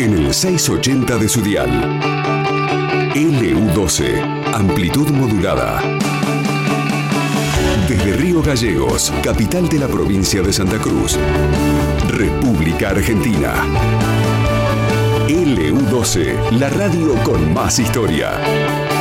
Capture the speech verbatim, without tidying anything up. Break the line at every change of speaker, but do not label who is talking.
en el seiscientos ochenta de su dial. L U doce, amplitud modulada. Desde Río Gallegos, capital de la provincia de Santa Cruz, República Argentina. L U doce, la radio con más historia.